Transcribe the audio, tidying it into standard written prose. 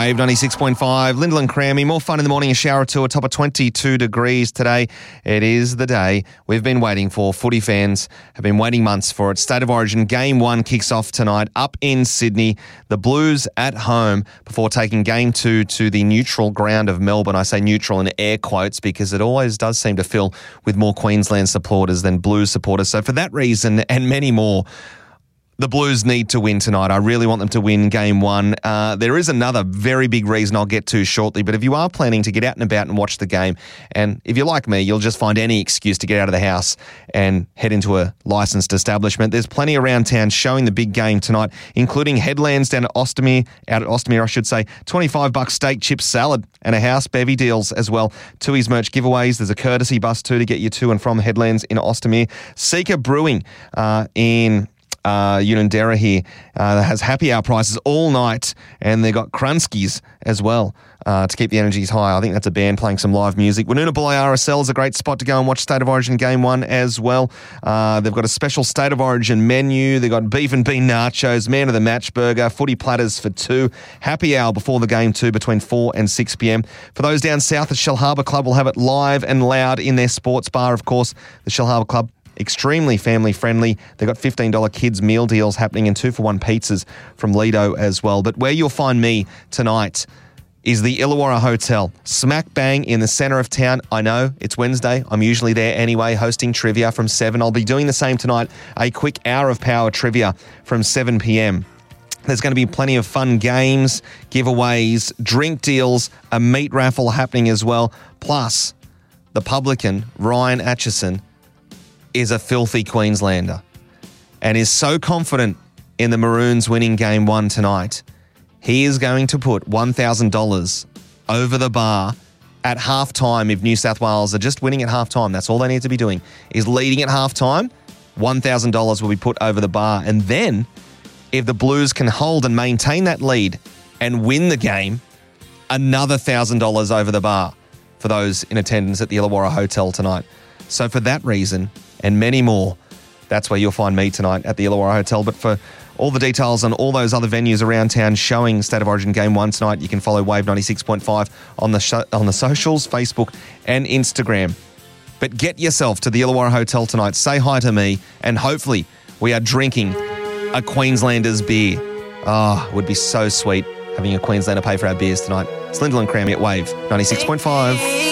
Wave 96.5, Lyndall and Crammy. More fun in the morning, a shower or two, a top of 22 degrees today. It is the day we've been waiting for. Footy fans have been waiting months for it. State of Origin Game 1 kicks off tonight up in Sydney. The Blues at home before taking Game 2 to the neutral ground of Melbourne. I say neutral in air quotes because it always does seem to fill with more Queensland supporters than Blues supporters. So for that reason and many more, the Blues need to win tonight. I really want them to win Game 1. There is another very big reason I'll get to shortly, but if you are planning to get out and about and watch the game, and if you're like me, you'll just find any excuse to get out of the house and head into a licensed establishment, there's plenty around town showing the big game tonight, including Headlands out at Ostomy, $25 steak, chip salad, and a house bevy deals as well. Tui's merch giveaways. There's a courtesy bus too to get you to and from Headlands in Ostomy. Seeker Brewing in Unanderra here has happy hour prices all night, and they've got Krunskies as well to keep the energies high. I think that's a band playing some live music. Woonona Bulli RSL is a great spot to go and watch State of Origin Game 1 as well. They've got a special State of Origin menu. They've got beef and bean nachos, man of the match burger, footy platters for two. Happy hour before the game too, between 4 and 6 p.m. For those down south, the Shellharbour Club will have it live and loud in their sports bar, of course. The Shellharbour Club, extremely family friendly. They've got $15 kids meal deals happening and 2-for-1 pizzas from Lido as well. But where you'll find me tonight is the Illawarra Hotel, smack bang in the centre of town. I know, it's Wednesday. I'm usually there anyway, hosting trivia from 7. I'll be doing the same tonight, a quick hour of power trivia from 7 p.m. There's going to be plenty of fun games, giveaways, drink deals, a meat raffle happening as well. Plus, the publican, Ryan Atchison, is a filthy Queenslander and is so confident in the Maroons winning Game 1 tonight, he is going to put $1,000 over the bar at halftime. If New South Wales are just winning at halftime, that's all they need to be doing, is leading at halftime, $1,000 will be put over the bar. And then if the Blues can hold and maintain that lead and win the game, another $1,000 over the bar for those in attendance at the Illawarra Hotel tonight. So for that reason and many more, that's where you'll find me tonight at the Illawarra Hotel. But for all the details on all those other venues around town showing State of Origin Game 1 tonight, you can follow Wave 96.5 on the socials, Facebook and Instagram. But get yourself to the Illawarra Hotel tonight. Say hi to me, and hopefully we are drinking a Queenslander's beer. It would be so sweet having a Queenslander pay for our beers tonight. It's Lyndall and Crammy at Wave 96.5.